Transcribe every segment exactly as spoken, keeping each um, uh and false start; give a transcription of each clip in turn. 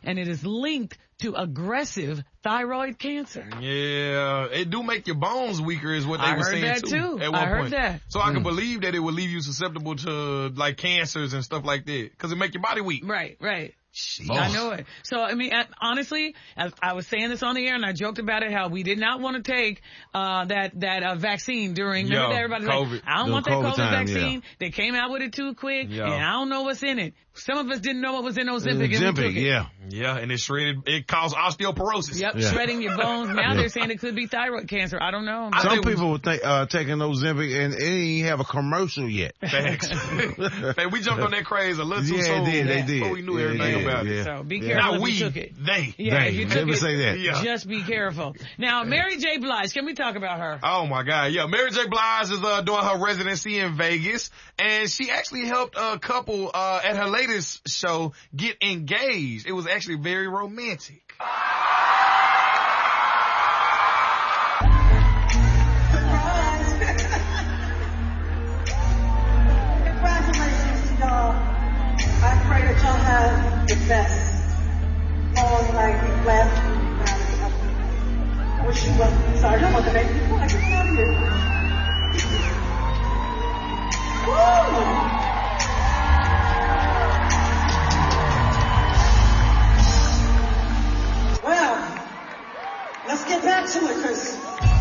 and it is linked to aggressive thyroid cancer. Yeah, it do make your bones weaker is what they I were heard saying that too, too. at one I heard point. that. So I Mm. can believe that it would leave you susceptible to like cancers and stuff like that because it make your body weak. Right, right. Jeez. I know it. So, I mean, I- honestly, as I was saying this on the air and I joked about it, how we did not want to take, uh, that, that, uh, vaccine during, Yo, remember that everybody's COVID. like, I don't During want that COVID COVID time, vaccine. yeah. They came out with it too quick Yo. and I don't know what's in it. Some of us didn't know what was in Ozempic and we Ozempic, took it. yeah. Yeah, and it shredded, it caused osteoporosis. Yep, Yeah. shredding your bones. Now Yeah. they're saying it could be thyroid cancer. I don't know. I Some think we- people would think, uh, taking Ozempic and it didn't even have a commercial yet. Facts. Hey, we jumped on that craze a little too Yeah, soon. they did, they did. Before we knew Yeah, everything yeah, about yeah. it. So be Yeah. careful Not if we, you took it. they. Yeah, They. if you took Never it, say that. Yeah. just be careful. Now, Mary J. Blige, can we talk about her? Oh my God, yeah. Mary J. Blige is uh, doing her residency in Vegas, and she actually helped a couple uh, at her latest show get engaged. It was actually very romantic. Congratulations to y'all. I pray that y'all have the best long night. Be blessed. I wish you well. Sorry, I don't want to make you cry. Get out of here. Woo! Well, let's get back to it, because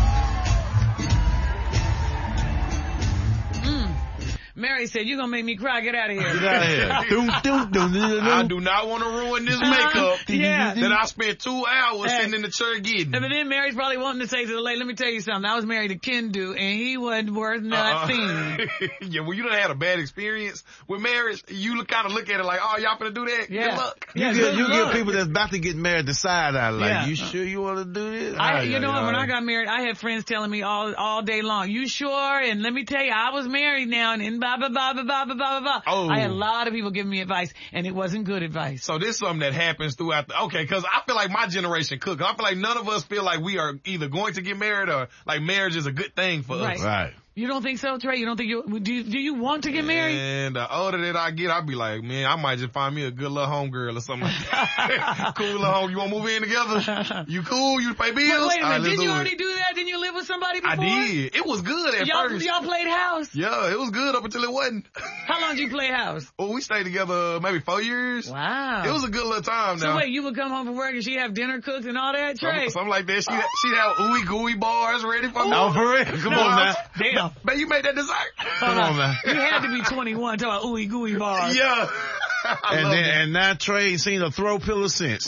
Mary said, you're going to make me cry. Get out of here. Get out of here. Dum, dum, dum, dum, dum. I do not want to ruin this makeup Yeah. that I spent two hours Hey. sitting in the chair getting. And then Mary's probably wanting to say to the lady, let me tell you something. I was married to Kendu, and he wasn't worth nothing. Uh-uh. Yeah, well, you done had a bad experience with marriage. You kind of look at it like, oh, y'all finna do that? Yeah. Good luck. You Yeah, get, good you luck. get people that's about to get married the side eye like, Yeah. you sure you want to do this? I, Ah, you yeah, know what? yeah. When I got married, I had friends telling me all all day long, "You sure?" And let me tell you, I was married now, and, and blah blah blah blah blah blah blah blah. Oh. I had a lot of people giving me advice, and it wasn't good advice. So this is something that happens throughout the, okay, cause I feel like my generation cook. I feel like none of us feel like we are either going to get married or like marriage is a good thing for Right. us. Right. You don't think so, Trey? You don't think you do? You, do you want to get married? And the older that I get, I be like, man, I might just find me a good little homegirl or something like that. Cool little home. You want to move in together? You cool? You pay bills? Wait, wait a All right, minute. let's Didn't you do already it. do that? Didn't you live with somebody I before? did. It was good at Y'all, first. y'all played house. Yeah, it was good up until it wasn't. How long did you play house? Well, we stayed together maybe four years. Wow. It was a good little time So now. wait, you would come home from work and she'd have dinner cooked and all that, Trey? Something, something like that. She'd, she'd have ooey gooey bars ready for me. Oh, for real? Come No, on now. Damn. Man, you made that dessert. Come on now. You had to be twenty-one talking about ooey gooey bars. Yeah. I And love then, it. and now Trey ain't seen a throw pillow since.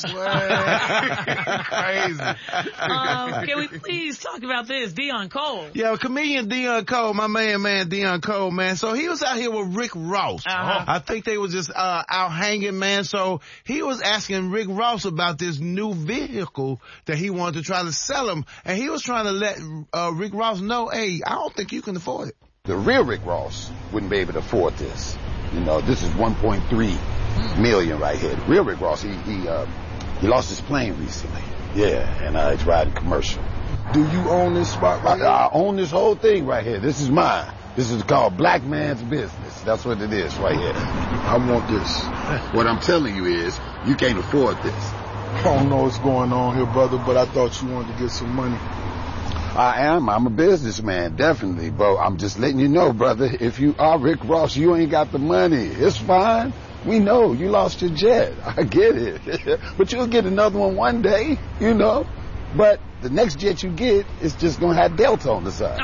Crazy. Um, can we please talk about this? Dion Cole. Yeah, comedian Dion Cole, my man, man, Dion Cole, man. So he was out here with Rick Ross. Uh-huh. I think they was just, uh, out hanging, man. So he was asking Rick Ross about this new vehicle that he wanted to try to sell him. And he was trying to let, uh, Rick Ross know, hey, I don't think you can afford it. The real Rick Ross wouldn't be able to afford this. You know, this is one point three million right here. The real Rick Ross, he he uh, he lost his plane recently. Yeah, and uh, he's riding commercial. Do you own this spot right I, here? I own this whole thing right here. This is mine. This is called black man's business. That's what it is right here. I want this. What I'm telling you is, you can't afford this. I don't know what's going on here, brother, but I thought you wanted to get some money. I am. I'm a businessman, definitely. But I'm just letting you know, brother, if you are Rick Ross, you ain't got the money. It's fine. We know you lost your jet. I get it. But you'll get another one one day, you know. But the next jet you get is just going to have Delta on the side.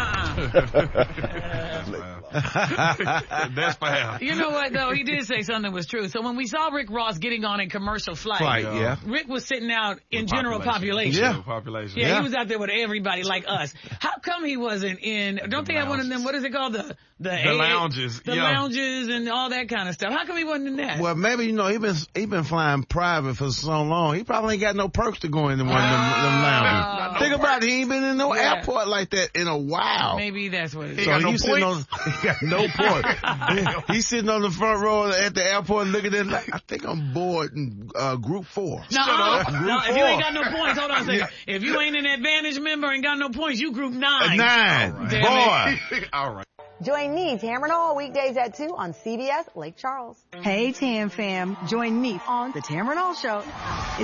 That's foul. You know what, though? He did say something was true. So when we saw Rick Ross getting on a commercial flight, Flight, yeah. Rick was sitting out in general population. Yeah. Population. Yeah, Yeah. he was out there with everybody like us. How come he wasn't in, don't they have one of them, what is it called? The the, The A A lounges, The yeah. lounges and all that kind of stuff. How come he wasn't in that? Well, maybe, you know, he been, he been flying private for so long. He probably ain't got no perks to go into one of them, them lounges. Not no Think about it. He ain't been in no Yeah. airport like that in a while. Maybe that's what it is. He So got no he's sitting on, points? he got no point. He's sitting on the front row at the airport looking at it like, I think I'm bored in uh, group four. No, Shut up. no, Group if you ain't four. got no points, hold on a second. If you ain't an advantage member and got no points, you group nine. Nine. Damn Boy. All right. Join me, Tamron Hall, weekdays at two on C B S Lake Charles. Hey, Tam fam. Join me on The Tamron Hall Show.